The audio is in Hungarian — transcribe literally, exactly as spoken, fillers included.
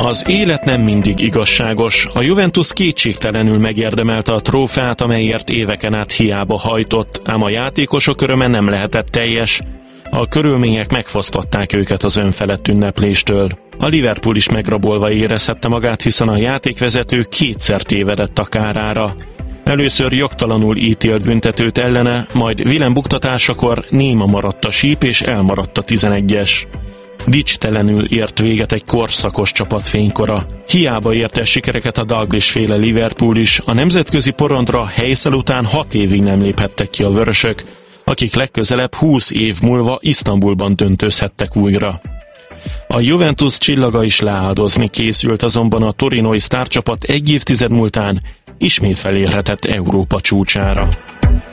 Az élet nem mindig igazságos. A Juventus kétségtelenül megérdemelte a trófeát, amelyért éveken át hiába hajtott, ám a játékosok öröme nem lehetett teljes. A körülmények megfosztották őket az önfelett ünnepléstől. A Liverpool is megrabolva érezhette magát, hiszen a játékvezető kétszer tévedett a kárára. Először jogtalanul ítélt büntetőt ellene, majd Willem buktatásakor néma maradt a síp és elmaradt a tizenegyes. Dicstelenül ért véget egy korszakos csapat fénykora. Hiába érte sikereket a Dalglish-féle Liverpool is, a nemzetközi porondra helyszel után hat évig nem léphettek ki a vörösök, akik legközelebb húsz év múlva Isztambulban döntőzhettek újra. A Juventus csillaga is leáldozni készült, azonban a torinói sztárcsapat egy évtized múltán ismét felérhetett Európa csúcsára.